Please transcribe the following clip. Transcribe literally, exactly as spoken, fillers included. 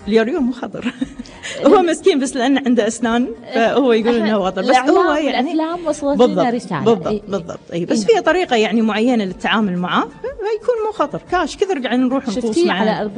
اليوريون مو خطر. هو مسكين بس لأنه عنده أسنان فهو يقول إنه هو خطر، بس هو يعني الأفلام وصلت لنا رسالة بالضبط بالضبط أي، بس فيها طريقة يعني معينة للتعامل معه فيكون مو خطر. كاش كثر قاعدين نروح نطوس معه.